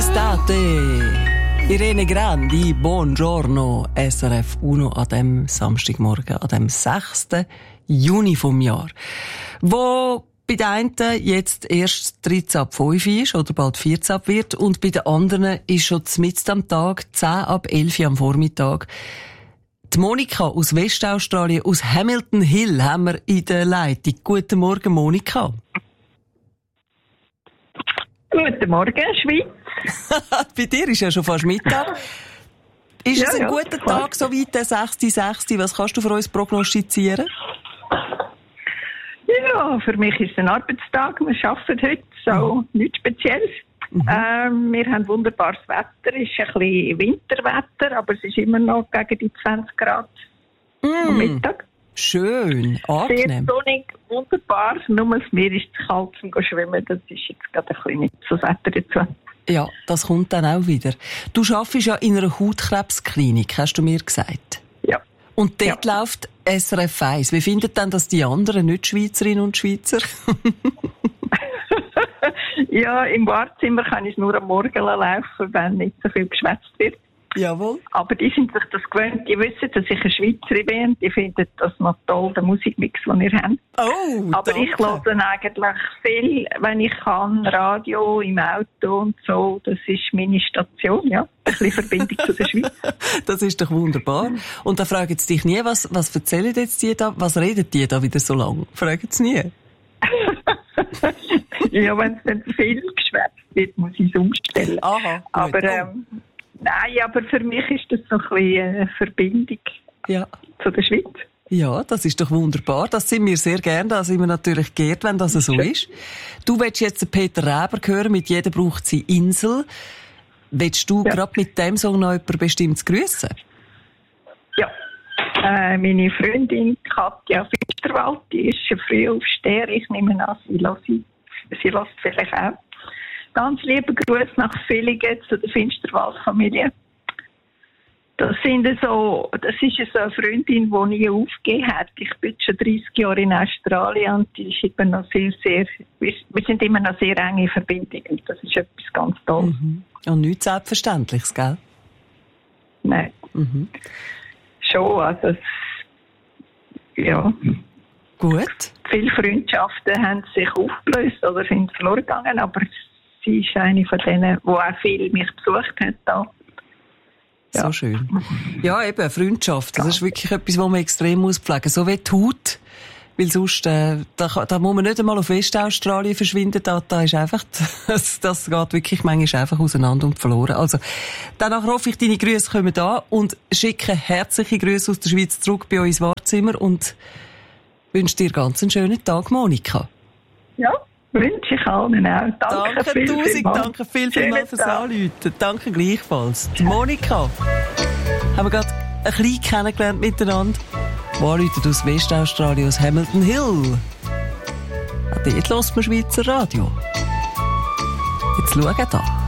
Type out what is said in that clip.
Estate. Irene Grandi, buongiorno, SRF 1 an dem Samstagmorgen, an dem 6. Juni vom Jahr. Wo bei den einen jetzt erst 13 ab 5 ist oder bald 14 ab wird und bei den anderen ist schon mitten am Tag 10 ab 11 am Vormittag. Die Monika aus Westaustralien, aus Hamilton Hill, haben wir in der Leitung. Guten Morgen, Monika. Guten Morgen, Schweiz. Bei dir ist ja schon fast Mittag. Ist es ein guter Tag, so weit der 6.6.? Was kannst du für uns prognostizieren? Ja, für mich ist es ein Arbeitstag. Wir arbeiten heute, so nichts Spezielles. Wir haben wunderbares Wetter. Es ist ein bisschen Winterwetter, aber es ist immer noch gegen die 20 Grad am Mittag. Schön, angenehm. Sehr sonnig, wunderbar. Nur das Meer ist zu kalt zum Schwimmen. Das ist jetzt gerade ein bisschen nicht so das Wetter dazu. Ja, das kommt dann auch wieder. Du arbeitest ja in einer Hautkrebsklinik, hast du mir gesagt. Ja. Und dort läuft SRF 1. Wie findet denn das die anderen, nicht Schweizerinnen und Schweizer? Ja, im Wartezimmer kann ich nur am Morgen laufen, wenn nicht so viel geschwätzt wird. Jawohl. Aber die sind sich das gewöhnt. Die wissen, dass ich eine Schweizerin bin. Die finden das noch toll, den Musikmix, den wir haben. Oh, aber danke. ich höre eigentlich viel, wenn ich kann, Radio im Auto und so. Das ist meine Station, ja. Ein bisschen Verbindung zu der Schweiz. Das ist doch wunderbar. Und da fragen sie dich nie, was erzählen jetzt die da? Was reden die da wieder so lang? Fragen sie nie? Ja, wenn es dann viel geschwätzt wird, muss ich es umstellen. Aha, gut. Aber, nein, aber für mich ist das so ein bisschen eine Verbindung zu der Schweiz. Ja, das ist doch wunderbar. Das sind wir sehr gern. Da sind wir natürlich geehrt, wenn das so ist. Du willst jetzt Peter Räber hören, mit «Jeder braucht seine Insel». Willst du gerade mit dem Song noch jemanden bestimmt grüßen? Ja. Meine Freundin Katja Finsterwald, die ist ein Frühaufsteher. Ich nehme an, sie lässt vielleicht auch. Ganz liebe Grüße nach Villingen zu der Finsterwald-Familie. Das ist so eine Freundin, die nie aufgegeben hat. Ich bin schon 30 Jahre in Australien und die ist immer noch wir sind immer noch sehr enge Verbindung und das ist etwas ganz Tolles. Und nichts Selbstverständliches, gell? Nein. Schon, also ja. Gut. Viele Freundschaften haben sich aufgelöst oder sind verloren gegangen, aber sie ist eine von denen, die auch viel mich besucht hat. Da. Ja. So schön. Ja, eben, Freundschaft. Das ist wirklich etwas, was man extrem muss pflegen. So wie die Haut. Weil sonst, da muss man nicht einmal auf Westaustralien verschwinden. Da ist einfach, das geht wirklich manchmal einfach auseinander und verloren. Also, danach hoffe ich, deine Grüße kommen da und schicke herzliche Grüße aus der Schweiz zurück bei uns ins Wartezimmer und wünsche dir ganz einen schönen Tag, Monika. Ja. Wünsche ich allen auch. Danke vielmals fürs Anrufen. Danke gleichfalls. Die Monika haben wir gerade ein bisschen kennengelernt miteinander. Die anrufen aus Westaustralien, aus Hamilton Hill. Auch dort hört man Schweizer Radio. Jetzt schau da.